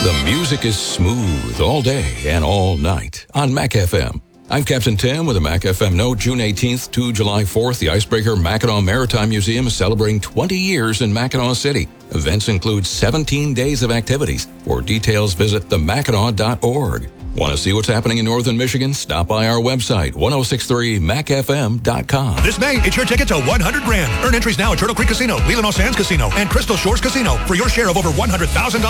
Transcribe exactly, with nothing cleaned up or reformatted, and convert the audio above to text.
The music is smooth all day and all night on Mac F M. I'm Captain Tim with a Mac F M note. June eighteenth to July fourth, the Icebreaker Mackinac Maritime Museum is celebrating twenty years in Mackinac City. Events include seventeen days of activities. For details, visit the mackinac dot org. Want to see what's happening in northern Michigan? Stop by our website, ten sixty-three mac f m dot com. This May, it's your ticket to one hundred grand. Earn entries now at Turtle Creek Casino, Leland Sands Casino, and Crystal Shores Casino for your share of over one hundred thousand dollars.